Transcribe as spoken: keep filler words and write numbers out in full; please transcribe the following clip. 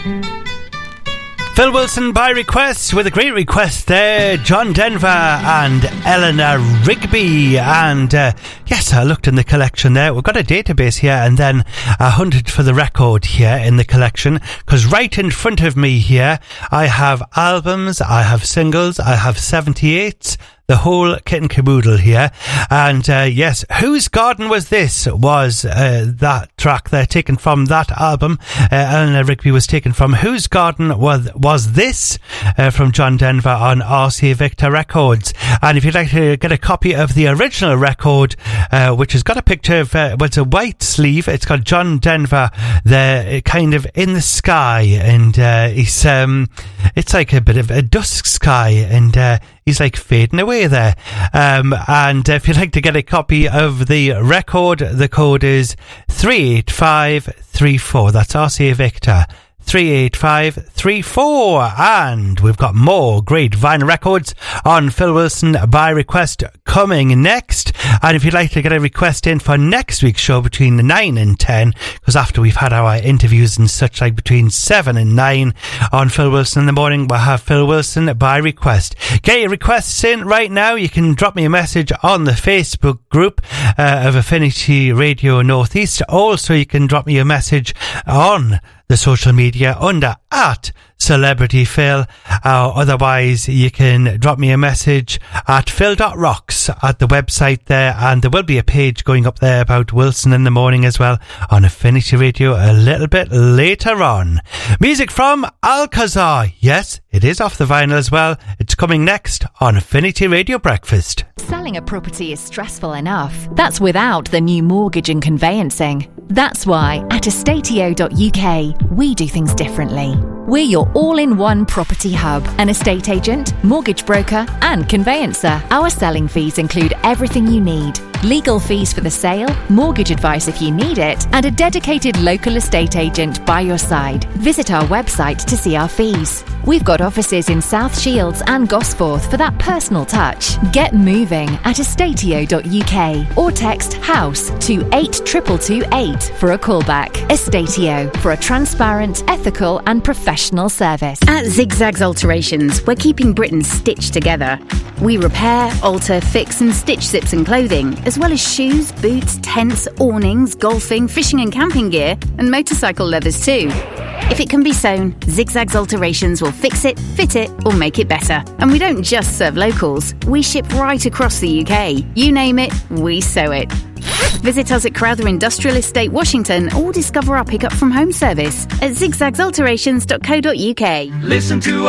Phil Wilson by request, with a great request there, John Denver and Eleanor Rigby. And uh, yes, I looked in the collection there. We've got a database here, and then I hunted for the record here in the collection, because right in front of me here I have albums, I have singles, I have seventy-eights, the whole kit and caboodle here. And uh, yes, Whose Garden Was This was uh, that track there, taken from that album. uh, Eleanor Rigby was taken from Whose Garden Was, was This uh, from John Denver on R C A Victor Records. And if you'd like to get a copy of the original record, uh, which has got a picture of uh, well, it's a white sleeve, it's got John Denver there kind of in the sky, and uh, he's um, it's like a bit of a dusk sky, and uh, he's like fading away there. Um, and if you'd like to get a copy of the record, the code is three eight five three four. That's R C A Victor three eight five three four. And we've got more great vinyl records on Phil Wilson by request coming next. And if you'd like to get a request in for next week's show between nine and ten, because after we've had our interviews and such, like between seven and nine on Phil Wilson in the morning, we'll have Phil Wilson by request. Get your requests in right now. You can drop me a message on the Facebook group uh, of Affinity Radio Northeast. Also, you can drop me a message on the social media under at Celebrity Phil. Uh, otherwise, you can drop me a message at phil dot rocks at the website there, and there will be a page going up there about Wilson in the morning as well on Affinity Radio a little bit later on. Music from Alcazar. Yes, it is off the vinyl as well. It's coming next on Affinity Radio Breakfast. Selling a property is stressful enough. That's without the new mortgage and conveyancing. That's why at estatio dot U K we do things differently. We're your all-in-one property hub, an estate agent, mortgage broker and conveyancer. Our selling fees include everything you need. Legal fees for the sale, mortgage advice if you need it, and a dedicated local estate agent by your side. Visit our website to see our fees. We've got offices in South Shields and Gosforth for that personal touch. Get moving at estatio dot U K or text HOUSE to eight two two two eight for a callback. Estatio, for a transparent, ethical and professional service. At Zigzags Alterations, we're keeping Britain stitched together. We repair, alter, fix and stitch zips and clothing, as well as shoes, boots, tents, awnings, golfing, fishing and camping gear, and motorcycle leathers too. If it can be sewn, Zigzags Alterations will fix it, fit it, or make it better. And we don't just serve locals. We ship right across the U K. You name it, we sew it. Visit us at Crowther Industrial Estate, Washington, or discover our pick-up from home service at zigzags alterations dot co dot U K. Listen to